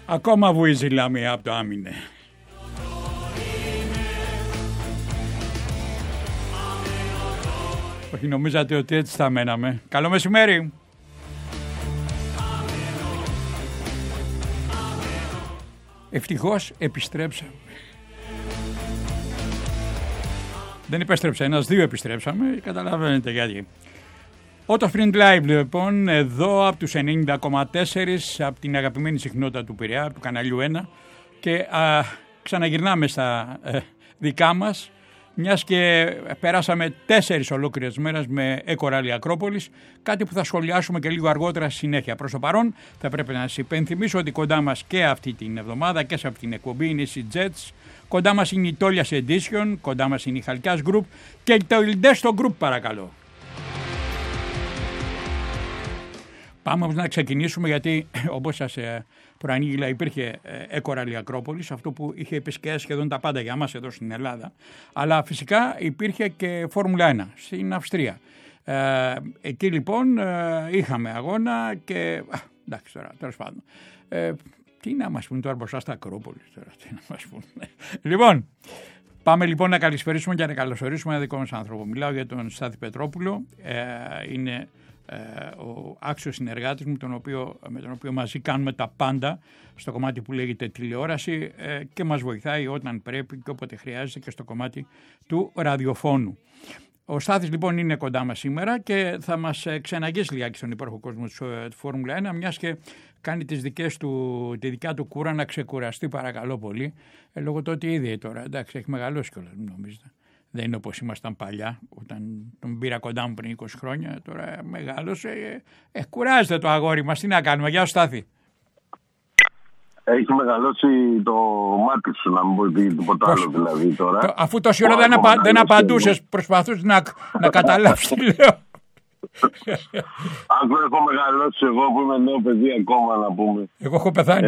Ακόμα βουίζει η Λαμία από το άμυνε. Όχι, νομίζατε ότι έτσι θα μέναμε. Καλό μεσημέρι. Ευτυχώς επιστρέψαμε. Δεν επέστρεψε ένας, δύο επιστρέψαμε. Καταλαβαίνετε γιατί. Auto Sprint Live λοιπόν, εδώ από τους 90,4 από την αγαπημένη συχνότητα του Πειραιά, του καναλιού 1 και ξαναγυρνάμε στα δικά μας, μιας και περάσαμε 4 ολόκληρες μέρες με Εκοράλι Ακρόπολης, κάτι που θα σχολιάσουμε και λίγο αργότερα στη συνέχεια. Προς το παρόν θα πρέπει να σας υπενθυμίσω ότι κοντά μας και αυτή την εβδομάδα και σε αυτή την εκπομπή είναι η Jets, κοντά μας είναι η Τόλιας Edition, κοντά μας είναι η Χαλκιάς Group και το Ildesto Group παρακαλώ. Πάμε όμως να ξεκινήσουμε γιατί όπως σας προανήγγειλα υπήρχε Εκοράλι Ακρόπολης, αυτό που είχε επισκιάσει σχεδόν τα πάντα για μας εδώ στην Ελλάδα, αλλά φυσικά υπήρχε και Φόρμουλα 1 στην Αυστρία. Εκεί λοιπόν είχαμε αγώνα και εντάξει τώρα, τέλος πάντων. Τι να μας πούν τώρα μπροστά στα Ακρόπολης τώρα, τι να μας πούν. Λοιπόν, πάμε λοιπόν να καλησπερίσουμε και να καλωσορίσουμε ένα δικό μας άνθρωπο. Μιλάω για τον Στάθη Πετρόπουλο, είναι ο άξιος συνεργάτης μου, με τον οποίο μαζί κάνουμε τα πάντα στο κομμάτι που λέγεται τηλεόραση και μας βοηθάει όταν πρέπει και όποτε χρειάζεται και στο κομμάτι του ραδιοφώνου. Ο Στάθης λοιπόν είναι κοντά μας σήμερα και θα μας ξεναγήσει λιγάκι στον υπέροχο κόσμο της Φόρμουλα 1, μιας και κάνει τη δικιά του κούρα να ξεκουραστεί παρακαλώ πολύ, λόγω του ότι ήδη τώρα εντάξει έχει μεγαλώσει κιόλας, μην νομίζετε. Δεν είναι όπως ήμασταν παλιά, όταν τον πήρα κοντά μου πριν 20 χρόνια, τώρα μεγάλωσε, κουράζεται το αγόρι μας, τι να κάνουμε, γεια σου Στάθη. Έχει μεγαλώσει το μάτι σου, να μην πω τίποτα άλλο δηλαδή τώρα. Αφού τόση ώρα δεν απαντούσες, προσπαθούσες να καταλάβεις τι λέω. Αν έχω μεγαλώσει εγώ που είμαι νέο παιδί ακόμα να πούμε. Εγώ έχω πεθάνει.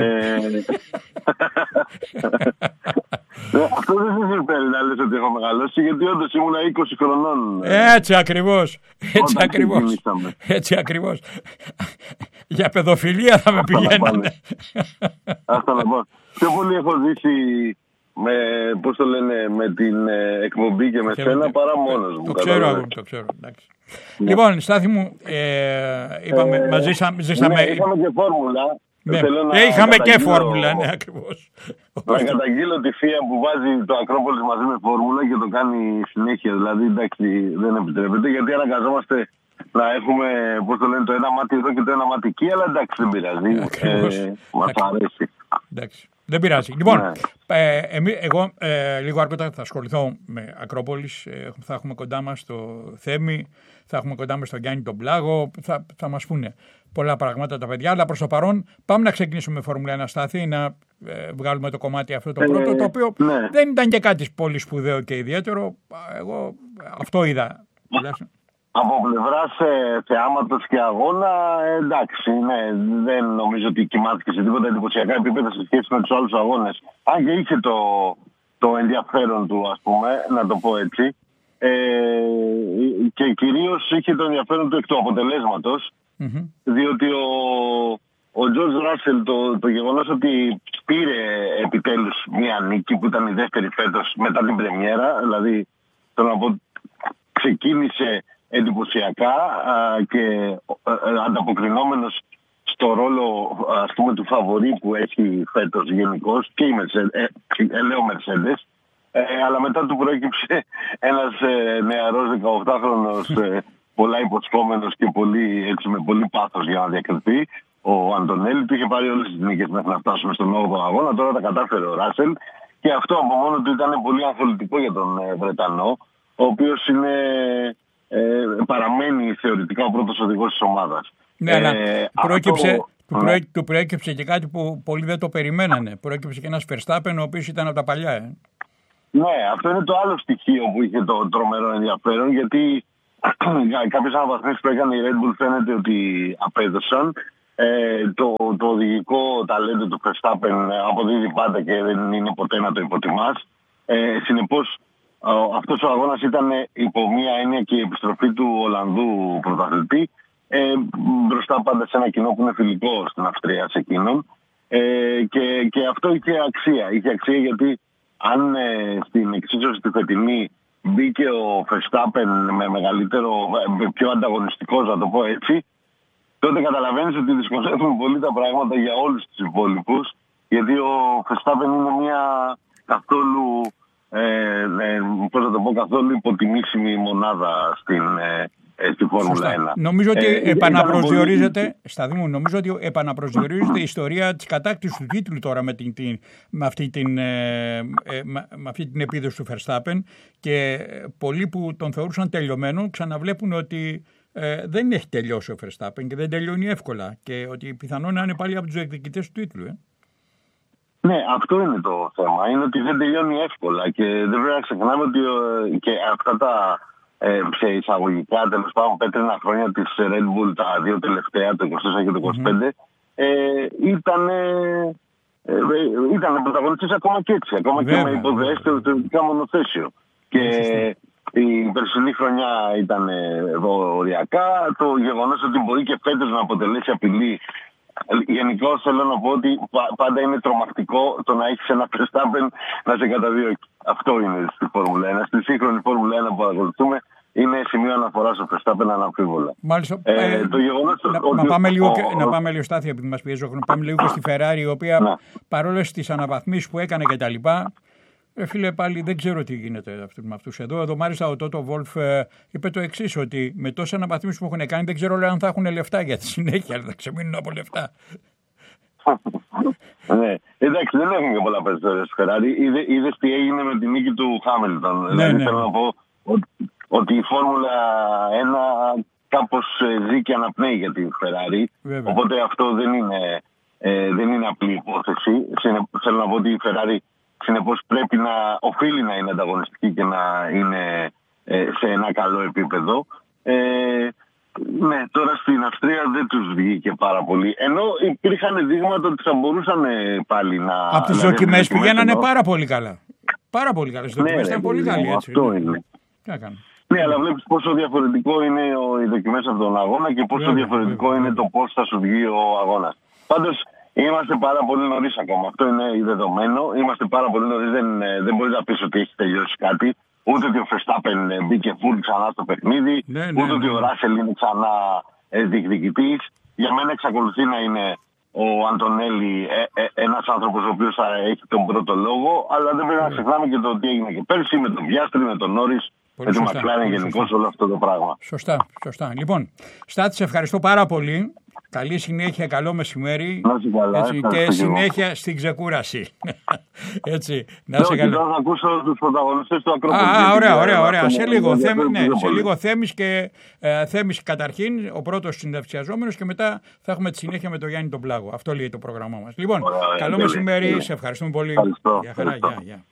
Αυτό δεν σε συμφέρει να λες ότι έχω μεγαλώσει, γιατί όντως ήμουν 20 χρονών. Έτσι ακριβώς. Έτσι ακριβώς. Για παιδοφιλία θα με πηγαίνανε. Αυτό να πω. Πιο πολύ έχω ζήσει με την εκπομπή και με σένα παρά μόνος μου. Το ξέρω. Λοιπόν, Στάθη μου, είπαμε, ζήσαμε... Είχαμε και φόρμουλα. Ναι. Είχαμε και φόρμουλα, ναι, ακριβώς. Να καταγγείλω τη θεία που βάζει το Ακρόπολης μαζί με φόρμουλα και το κάνει συνέχεια. Δηλαδή, εντάξει, δεν επιτρέπεται, γιατί αναγκαζόμαστε να έχουμε, το ένα μάτι εδώ και το ένα μάτι εκεί, αλλά εντάξει, δεν πειράζει. Μας αρέσει. Εντάξει. Δεν πειράζει. Λοιπόν, εγώ λίγο αργότερα θα ασχοληθώ με Ακρόπολης. Θα έχουμε κοντά μας το Θέμη, θα έχουμε κοντά μας τον Γιάννη τον Πλάγο. Θα μας πούνε πολλά πράγματα τα παιδιά. Αλλά προς το παρόν πάμε να ξεκινήσουμε με Φόρμουλα 1 Στάθη, να βγάλουμε το κομμάτι αυτό το πρώτο, το οποίο δεν ήταν και κάτι πολύ σπουδαίο και ιδιαίτερο. Εγώ αυτό είδα. Από πλευράς θεάματος και αγώνα, εντάξει, ναι, δεν νομίζω ότι κοιμάθηκε σε τίποτα εντυπωσιακά επίπεδα σε σχέση με τους άλλους αγώνες. Αν και είχε το ενδιαφέρον του, ας πούμε, να το πω έτσι, και κυρίως είχε το ενδιαφέρον του εκ του αποτελέσματος, διότι ο George Russell το γεγονός ότι πήρε επιτέλους μια νίκη που ήταν η δεύτερη φέτος μετά την πρεμιέρα, δηλαδή ξεκίνησε εντυπωσιακά και ανταποκρινόμενος στο ρόλο ας πούμε του φαβορί που έχει φέτος γενικώς και η Mercedes, αλλά μετά του προέκυψε ένας νεαρός 18χρονος πολλά υποσχόμενος και με πολύ πάθος για να διακριθεί, ο Αντωνέλη. Του είχε πάρει όλες τις νίκες μέχρι να φτάσουμε στον 8ο αγώνα, τώρα τα κατάφερε ο Ράσελ και αυτό από μόνο του ήταν πολύ αμφιβολητικό για τον Βρετανό, ο οποίος παραμένει θεωρητικά ο πρώτος οδηγός της ομάδας. Ναι, αλλά του προέκυψε και κάτι που πολλοί δεν το περιμένανε. Προέκυψε και ένας Verstappen ο οποίος ήταν από τα παλιά. Ναι, αυτό είναι το άλλο στοιχείο που είχε το τρομερό ενδιαφέρον, γιατί κάποιες αναβαθμίσεις που έκανε η Red Bull φαίνεται ότι απέδωσαν. Το οδηγικό ταλέντο του Verstappen αποδίδει πάντα και δεν είναι ποτέ να το υποτιμάς. Συνεπώς, αυτός ο αγώνας ήταν υπό μία έννοια και η επιστροφή του Ολλανδού πρωταθλητή μπροστά πάντα σε ένα κοινό που είναι φιλικό στην Αυστρία σε εκείνον. Και αυτό είχε αξία. Είχε αξία γιατί αν στην εξίσωση τη φετινή μπήκε ο Verstappen με πιο ανταγωνιστικός, να το πω έτσι, τότε καταλαβαίνεις ότι δυσκολεύουν πολύ τα πράγματα για όλους τους υπόλοιπους, γιατί ο Verstappen είναι μια καθόλου, καθόλου υποτιμήσιμη μονάδα στη Φόρμουλα 1. Νομίζω ότι επαναπροσδιορίζεται η ιστορία της κατάκτησης του τίτλου τώρα με αυτή την επίδοση του Verstappen, και πολλοί που τον θεωρούσαν τελειωμένο ξαναβλέπουν ότι δεν έχει τελειώσει ο Verstappen και δεν τελειώνει εύκολα, και ότι πιθανόν να είναι πάλι από τους διεκδικητές του τίτλου. Ναι, αυτό είναι το θέμα. Είναι ότι δεν τελειώνει εύκολα και δεν πρέπει να ξεχνάμε ότι και αυτά τα σε εισαγωγικά τέλος πάντων πέτρινα χρόνια της Red Bull, τα δύο τελευταία, το 24 και το 25, ήταν πρωταγωνιστές ακόμα και έτσι, ακόμα και με υποδέσεις θεωρητικά μονοθέσιο. Και η περσινή χρονιά ήταν εδώ οριακά. Το γεγονός ότι μπορεί και φέτος να αποτελέσει απειλή. Γενικώς θέλω να πω ότι πάντα είναι τρομακτικό το να έχεις ένα Verstappen να σε καταδιώκει. Αυτό είναι στη Φόρμουλα 1. Στη σύγχρονη Φόρμουλα 1 που παρακολουθούμε είναι σημείο αναφοράς στο Verstappen αναμφίβολα. Μάλιστα. Το γεγονός να πάμε λίγο, Στάθη, επειδή μας πιέζει ο χρόνος. Πάμε λίγο στη Ferrari, η οποία παρόλες τις αναβαθμίσεις που έκανε και τα λοιπά, φίλε, πάλι δεν ξέρω τι γίνεται με αυτούς εδώ. Εδώ μάλιστα ο Τότο Βόλφ είπε το εξής, ότι με τόσες αναβαθμίσεις που έχουν κάνει δεν ξέρω αν θα έχουν λεφτά για τη συνέχεια, αλλά θα ξεμείνουν από λεφτά. Ναι, εντάξει, δεν έχουν και πολλά περισσότερες Ferrari. Είδες τι έγινε με τη νίκη του Χάμιλτον. Δηλαδή θέλω να πω ότι η Φόρμουλα 1 κάπως ζει και αναπνέει για τη Ferrari. Βέβαια. Οπότε αυτό δεν είναι απλή υπόθεση. Θέλω να πω ότι η Ferrari συνεπώς οφείλει να είναι ανταγωνιστική και να είναι σε ένα καλό επίπεδο. Ναι, τώρα στην Αυστρία δεν τους βγήκε πάρα πολύ. Ενώ υπήρχαν δείγματα ότι θα μπορούσαν πάλι να... Από τις δοκιμές πηγαίνανε πάρα πολύ καλά. Πάρα πολύ καλά. Στις δοκιμές ήταν πολύ καλή, έτσι. Αυτό είναι. Ναι, αλλά βλέπεις πόσο διαφορετικό είναι οι δοκιμές από τον αγώνα και πόσο διαφορετικό είναι το πώς θα σου βγει ο αγώνας. Πάντως, είμαστε πάρα πολύ νωρίς ακόμα. Αυτό είναι δεδομένο. Είμαστε πάρα πολύ νωρίς. Δεν μπορείς να πεις ότι έχει τελειώσει κάτι. Ούτε ότι ο Verstappen μπήκε full ξανά στο παιχνίδι. Ούτε ότι ο Ράσελ είναι ξανά διεκδικητής. Για μένα εξακολουθεί να είναι ο Αντωνέλη ένας άνθρωπος ο οποίος θα έχει τον πρώτο λόγο. Αλλά δεν πρέπει να ξεχνάμε και το τι έγινε και πέρσι με τον Πιάστρι, με τον Νόρις. Με τη Μακλάρεν γενικώς όλο αυτό το πράγμα. Σωστά. Λοιπόν, Στάτη, σε ευχαριστώ πάρα πολύ. Καλή συνέχεια, καλό μεσημέρι. Να είσαι καλά, έτσι, και συνέχεια στην ξεκούραση. Έτσι, να σε καλά. Να ακούσω τους πρωταγωνιστές του Ακρόπολη. Ωραία. Σε λίγο Θέμης καταρχήν, ο πρώτος συνδευξιαζόμενος, και μετά θα έχουμε τη συνέχεια με τον Γιάννη τον Πλάγο. Αυτό λέει το πρόγραμμά μας. Λοιπόν, καλό μεσημέρι, σε ευχαριστούμε πολύ. Ευχαριστώ. Γεια χαρά, γεια.